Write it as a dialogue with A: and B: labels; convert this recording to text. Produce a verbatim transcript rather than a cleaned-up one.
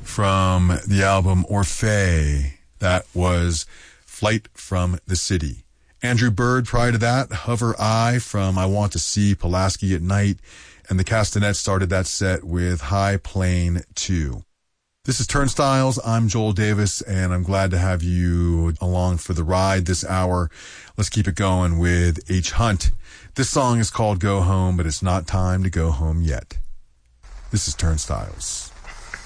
A: from the album Orphée. That was Flight from the City. Andrew Bird, prior to that, Hover Eye from I Want to See Pulaski at Night. And the Castanets started that set with High Plane two. This is Turnstiles. I'm Joel Davis, and I'm glad to have you along for the ride this hour. Let's keep it going with H. Hunt. This song is called Go Home, but it's not time to go home yet. This is Turnstiles.